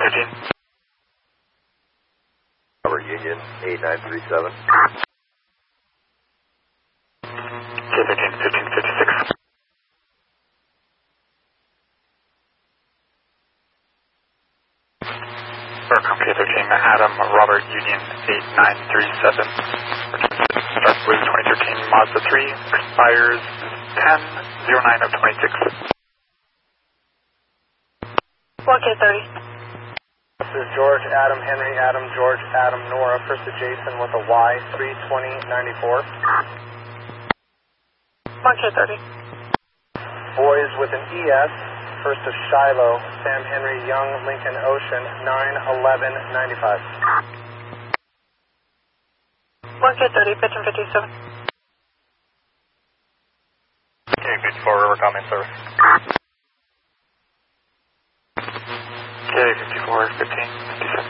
K13. Robert Union, 8937. K13, 1556. Aircom K13, Adam, Robert Union, 8937. Start with 2013 Mazda 3, expires 10/09 of 26. 1K30. This is George, Adam, Henry, Adam, George, Adam, Nora, first to Jason with a Y, 32094. 1K30. Boys with an ES, first to Shiloh, Sam, Henry, Young, Lincoln, Ocean, 91195. 1K30, 1557. K54 River Common Service. K54, 1557.